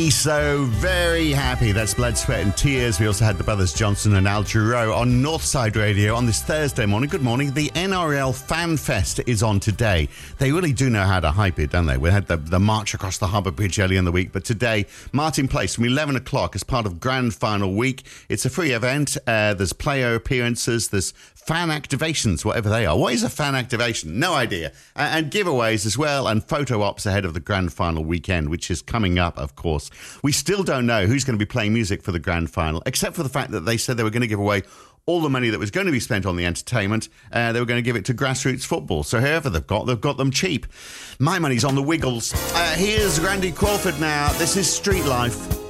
So very happy. That's Blood, Sweat and Tears. We also had the Brothers Johnson and Al Jarreau on Northside Radio on this Thursday morning. Good morning. The NRL Fan Fest is on today. They really do know how to hype it, don't they? We had the march across the Harbour Bridge earlier in the week, but today, Martin Place from 11 o'clock as part of Grand Final Week. It's a free event. There's player appearances. There's fan activations, whatever they are. What is a fan activation? No idea. And giveaways as well, and photo ops ahead of the Grand Final weekend, which is coming up, of course. We still don't know who's going to be playing music for the Grand Final, except for the fact that they said they were going to give away all the money that was going to be spent on the entertainment. They were going to give it to grassroots football. So whoever they've got them cheap. My money's on the Wiggles. Here's Randy Crawford now. This is Street Life.